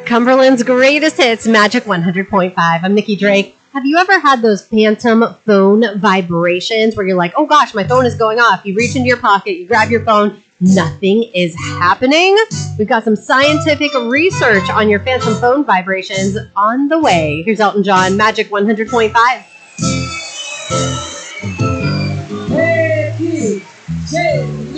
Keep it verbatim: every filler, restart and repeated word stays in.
Cumberland's greatest hits, Magic one hundred point five. I'm Nikki Drake. Have you ever had those phantom phone vibrations where you're like, oh gosh, my phone is going off. You reach into your pocket, you grab your phone, nothing is happening? We've got some scientific research on your phantom phone vibrations on the way. Here's Elton John, Magic one hundred point five. Hey, J.